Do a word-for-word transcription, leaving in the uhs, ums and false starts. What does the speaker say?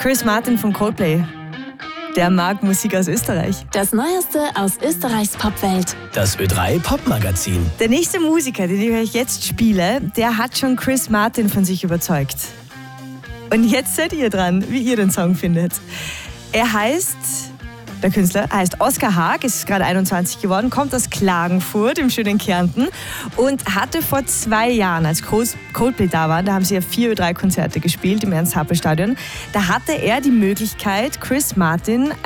Chris Martin von Coldplay. Der mag Musik aus Österreich. Das Neueste aus Österreichs Popwelt. Das Ö drei Popmagazin. Der nächste Musiker, den ich euch jetzt spiele, der hat schon Chris Martin von sich überzeugt. Und jetzt seid ihr dran, wie ihr den Song findet. Er heißt, der Künstler heißt Oskar Haag, ist gerade einundzwanzig geworden, kommt aus Klagenfurt im schönen Kärnten und hatte vor zwei Jahren, als Coldplay da waren, da haben sie ja vier Ö drei Konzerte gespielt im Ernst-Happel-Stadion, da hatte er die Möglichkeit, Chris Martin